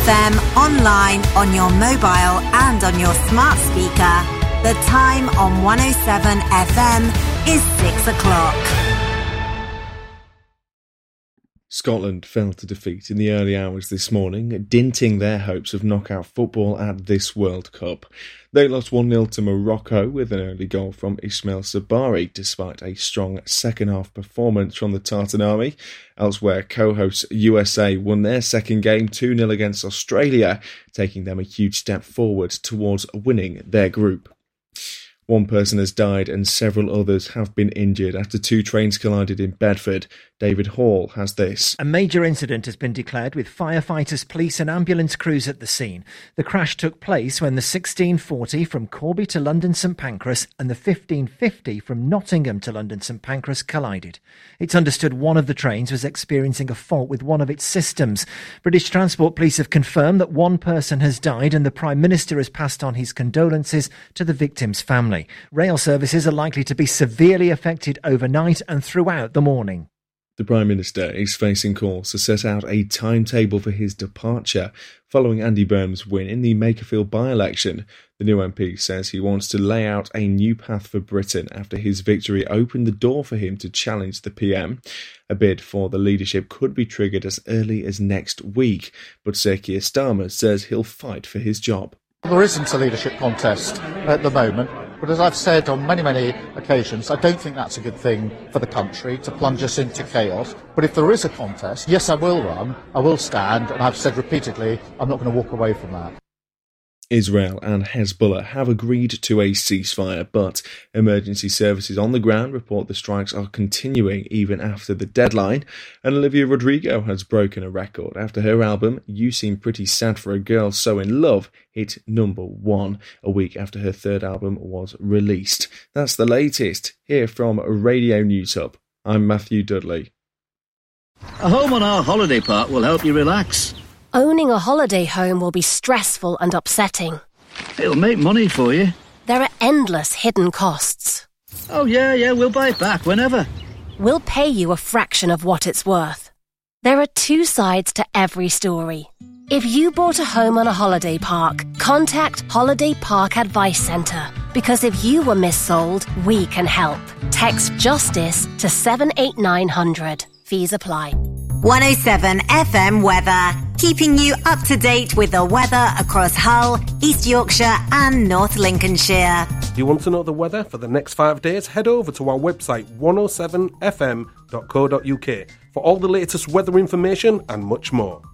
FM, online, on your mobile and on your smart speaker. The time on 107 FM is 6 o'clock. Scotland fell to defeat in the early hours this morning, dinting their hopes of knockout football at this World Cup. They lost 1-0 to Morocco with an early goal from Ismail Sabari, despite a strong second-half performance from the Tartan Army. Elsewhere, co-hosts USA won their second game 2-0 against Australia, taking them a huge step forward towards winning their group. One person has died and several others have been injured after two trains collided in Bedford. David Hall has this. A major incident has been declared with firefighters, police and ambulance crews at the scene. The crash took place when the 1640 from Corby to London St Pancras and the 1550 from Nottingham to London St Pancras collided. It's understood one of the trains was experiencing a fault with one of its systems. British Transport Police have confirmed that one person has died and the Prime Minister has passed on his condolences to the victim's family. Rail services are likely to be severely affected overnight and throughout the morning. The Prime Minister is facing calls to set out a timetable for his departure following Andy Burnham's win in the Makerfield by-election. The new MP says he wants to lay out a new path for Britain after his victory opened the door for him to challenge the PM. A bid for the leadership could be triggered as early as next week, but Sir Keir Starmer says he'll fight for his job. There isn't a leadership contest at the moment, but as I've said on many occasions, I don't think that's a good thing for the country to plunge us into chaos. But if there is a contest, yes, I will run, I will stand, and I've said repeatedly, I'm not going to walk away from that. Israel and Hezbollah have agreed to a ceasefire, but emergency services on the ground report the strikes are continuing even after the deadline. And Olivia Rodrigo has broken a record after her album You Seem Pretty Sad for a Girl So in Love hit number 1 a week after her third album was released. That's the latest here from Radio News Hub. I'm Matthew Dudley. A home on our holiday park will help you relax. Owning a holiday home will be stressful and upsetting. It'll make money for you. There are endless hidden costs. Oh, yeah, we'll buy it back whenever. We'll pay you a fraction of what it's worth. There are two sides to every story. If you bought a home on a holiday park, contact Holiday Park Advice Centre. Because if you were missold, we can help. Text JUSTICE to 78900. Fees apply. 107 FM weather, keeping you up to date with the weather across Hull, East Yorkshire and North Lincolnshire. Do you want to know the weather for the next 5 days? Head over to our website 107fm.co.uk for all the latest weather information and much more.